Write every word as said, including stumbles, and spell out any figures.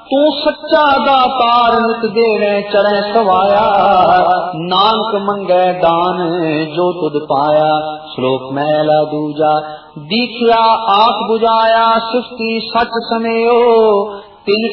तू सच्चा दातार नित देवे चढ़े सवाया, नानक मंगे दान जो तुद पाया। श्लोक मैला दूजा, दीखिया आख बुझाया सृष्टि सच समयो, तिन